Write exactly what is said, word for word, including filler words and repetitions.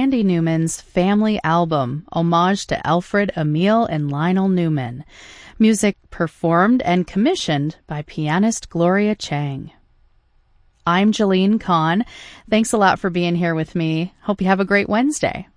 Randy Newman's Family Album, homage to Alfred, Emil, and Lionel Newman. Music performed and commissioned by pianist Gloria Chang. I'm Jalene Kahn. Thanks a lot for being here with me. Hope you have a great Wednesday.